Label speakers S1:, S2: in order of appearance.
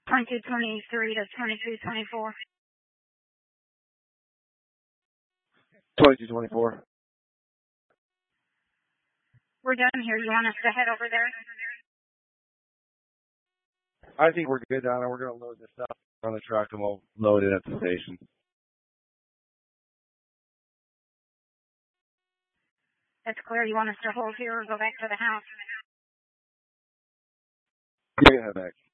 S1: 2223 to 2224.
S2: 2224.
S1: We're done here. You want us to head over there?
S2: I think we're good, Donna. We're going to load this up on the truck and we'll load it at the station.
S1: That's clear. You want us to hold here or go back to the house?
S2: Yeah, head back.